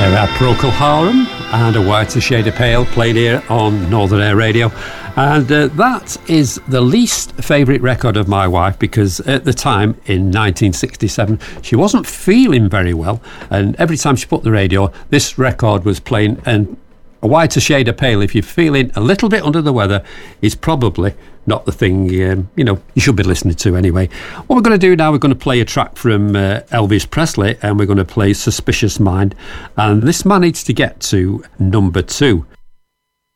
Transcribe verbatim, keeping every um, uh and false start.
There we are, Procol Harum and A Whiter Shade of Pale, played here on Northern Air Radio. And uh, that is the least favourite record of my wife, because at the time, in nineteen sixty-seven, she wasn't feeling very well. And every time she put the radio, this record was playing. And A Whiter Shade of Pale, if you're feeling a little bit under the weather, is probably not the thing, um, you know, you should be listening to anyway. What we're going to do now, we're going to play a track from uh, Elvis Presley, and we're going to play Suspicious Mind. And this managed to get to number two.